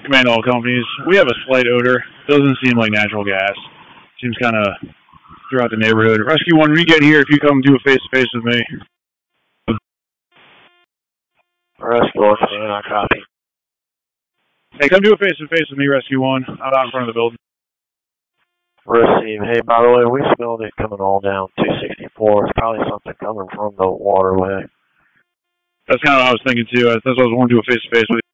Command all companies. We have a slight odor. Doesn't seem like natural gas. Seems kind of throughout the neighborhood. Rescue 1, when you get here, if you come do a face-to-face with me. Rescue 1, I copy. Hey, come do a face-to-face with me, Rescue 1. I'm out in front of the building. Receive. Hey, by the way, we smelled it coming all down 264. It's probably something coming from the waterway. That's kind of what I was thinking, too. That's why I was wanting to do a face-to-face with you.